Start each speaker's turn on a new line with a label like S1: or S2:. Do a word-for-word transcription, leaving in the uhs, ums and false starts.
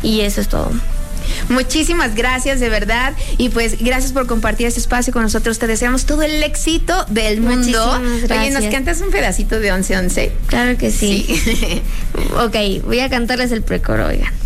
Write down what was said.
S1: y eso es todo.
S2: Muchísimas gracias, de verdad, y pues gracias por compartir este espacio con nosotros. Te deseamos todo el éxito del mundo. Oye, ¿nos cantas un pedacito de once once?
S1: Claro que sí, sí. Ok, voy a cantarles el precoro, oigan.